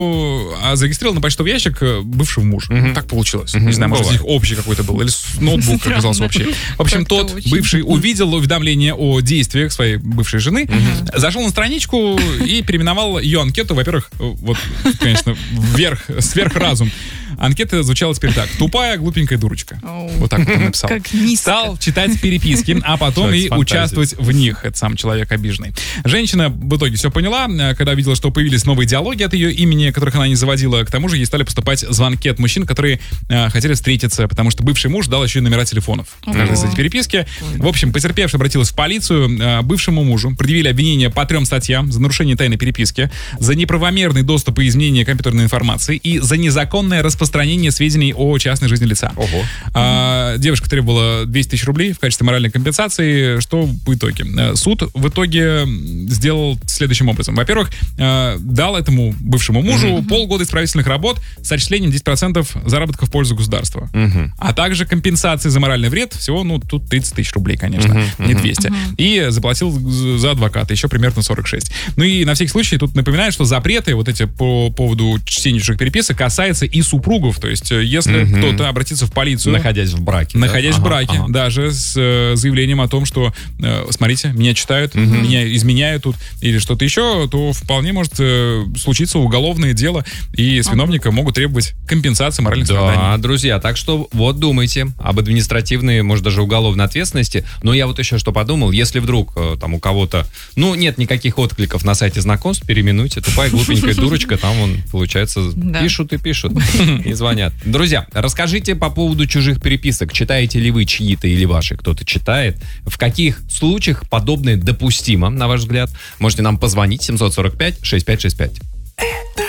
зарегистрировал на почтовый ящик бывшего мужа. Так получилось. Не знаю, может, у них общий какой-то был, или ноутбук оказался общий. В общем, тот бывший увидел уведомление о действиях своей бывшей жены, зашел на страничку и переименовал ее анкету. Во-первых, вот, конечно, сверхразум. Анкета звучала теперь так: тупая, глупенькая дурочка. Вот так вот он написал. Стал читать переписки, а потом и участвовать в них. Это сам человек обиженный. Женщина в итоге все поняла, когда видела, что появились новые диалоги от ее имени, которых она не заводила. К тому же ей стали поступать звонки от мужчин, которые хотели встретиться, потому что бывший муж дал еще и номера телефонов в каждой из этих переписки. В общем, потерпевшая обратилась в полицию. Бывшему мужу предъявили обвинения по 3 статьям: за нарушение тайной переписки, за неправомерный доступ и изменение компьютерной информации и за незаконное распространение сведений о частной жизни лица. Девушка требовала 200 тысяч рублей в качестве моральной компенсации. Что в итоге? Суд в итоге сделал следующим образом. Во-первых, дал этому бывшему мужу полгода исправительных работ с отчислением 10% заработка в пользу государства. А также компенсации за моральный вред. Всего, тут 30 тысяч рублей, конечно, не 200. И заплатил за адвоката еще примерно 46. Ну и на всякий случай тут напоминаю, что запреты вот эти по поводу чтения чужих переписок касаются и супругов. То есть, если кто-то обратится в полицию... Находясь в браке. Находясь в браке, даже с заявлением о том, что, смотрите, меня читают, меня изменяют тут или что-то еще, то вполне может случиться уголовное дело, и с виновника могут требовать компенсации моральных страданий. Да, друзья, так что вот думайте об административной, может, даже уголовной ответственности. Но я вот еще что подумал: если вдруг там у кого-то, нет никаких откликов на сайте знакомств, переименуйте: тупая, глупенькая дурочка, там получается, пишут и звонят. Друзья, расскажите по поводу чужих переписок. Читаете ли вы чьи-то или ваши? Кто-то читает? В каких случаях подобное допустимо, на ваш взгляд? Можете нам позвонить 745-6565. Это